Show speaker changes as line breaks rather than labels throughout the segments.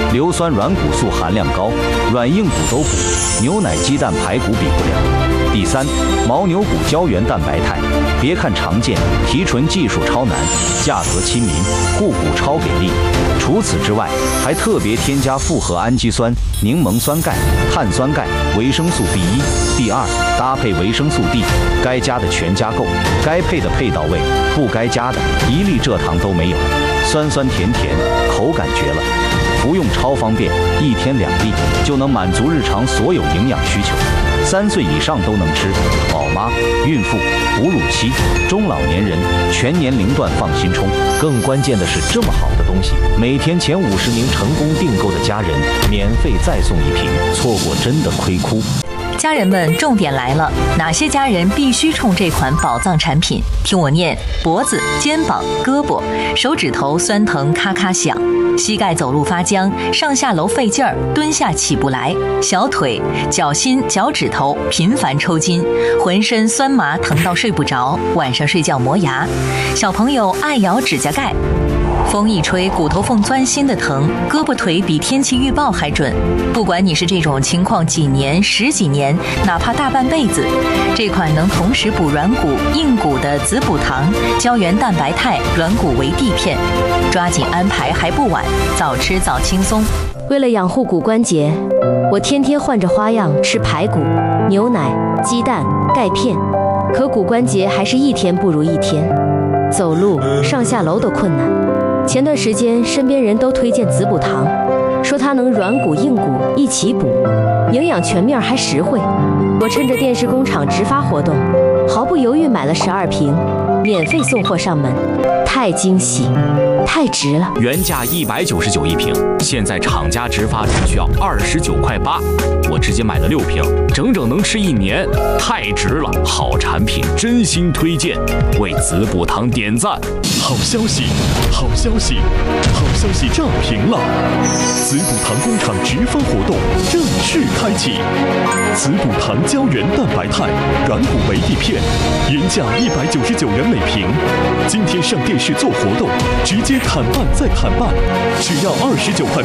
硫酸软骨素含量高，软硬骨都补，牛奶、鸡蛋、排骨比不了。第三，牦牛骨胶原蛋白肽，别看常见，提纯技术超难，价格亲民，护骨超给力。除此之外，还特别添加复合氨基酸、柠檬酸钙、碳酸钙、维生素 B1、B2，搭配维生素 D， 该加的全加够，该配的配到位，不该加的一粒蔗糖都没有，酸酸甜甜，口感绝了。服用超方便，1天2粒就能满足日常所有营养需求，3岁以上都能吃，宝妈、孕妇、哺乳期、中老年人全年龄段放心冲。更关键的是，这么好的东西，每天前50名成功订购的家人免费再送1瓶，错过真的亏哭。
家人们，重点来了，哪些家人必须冲这款宝藏产品？听我念：脖子、肩膀、胳膊、手指头酸疼咔咔响，膝盖走路发僵，上下楼费劲儿，蹲下起不来，小腿、脚心、脚趾头频繁抽筋，浑身酸麻疼到睡不着，晚上睡觉磨牙，小朋友爱咬指甲盖。风一吹，骨头缝钻心的疼，胳膊腿比天气预报还准。不管你是这种情况几年、10几年，哪怕大半辈子，这款能同时补软骨、硬骨的子补糖、胶原蛋白肽、软骨维 D 片，抓紧安排还不晚，早吃早轻松。
为了养护骨关节，我天天换着花样吃排骨、牛奶、鸡蛋、钙片，可骨关节还是一天不如一天，走路、上下楼都困难。前段时间身边人都推荐子补糖，说它能软骨硬骨一起补，营养全面还实惠。我趁着电视工厂直发活动，毫不犹豫买了12瓶，免费送货上门，太惊喜，太值了！
原价199一瓶，现在厂家直发只需要29.8块，我直接买了6瓶，整整能吃1年，太值了！好产品，真心推荐，为子补糖点赞！
好消息，好消息，好消息炸屏了！子补糖工厂直发活动正式开启，子补糖胶原蛋白肽、软骨维 D 片，原价199元每瓶，今天上电视做活动，直接砍半再砍半，只要29.8块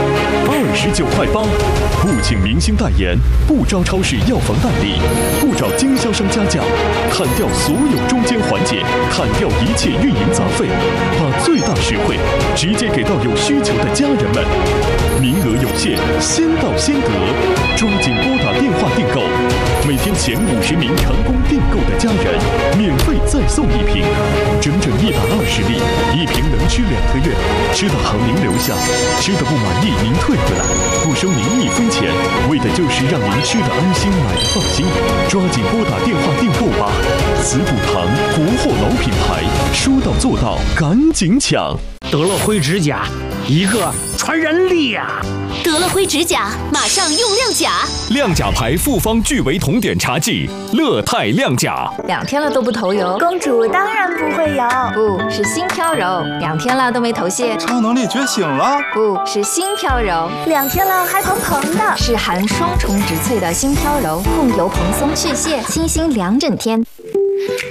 ，29.8块！不请明星代言，不招超市药房代理，不找经销商加价，砍掉所有中间环节，砍掉一切运营杂费，把最大实惠直接给到有需求的家人们。名额有限，先到先得，抓紧拨打电话订购。每天前50名成功订购的家人，免费再送1瓶，整整120粒，1瓶能吃2个月。吃的好您留下，吃的不满意您退回来，不收您1分钱，为的就是让您吃的安心，买的放心。抓紧拨打电话订购吧！子补糖，国货老品牌，说到做到，赶紧抢！
得了灰指甲，一个传染力呀！
得了灰指甲，马上用亮甲。
亮甲牌复方聚维酮碘茶剂，乐泰亮甲。
2天了都不头油，
公主当然不会有，
不是心飘柔。2天了都没头屑，
超能力觉醒了，
不是心飘柔。
2天了还蓬蓬的，
是含双重植萃的心飘柔，控油蓬松去屑，清新2整天。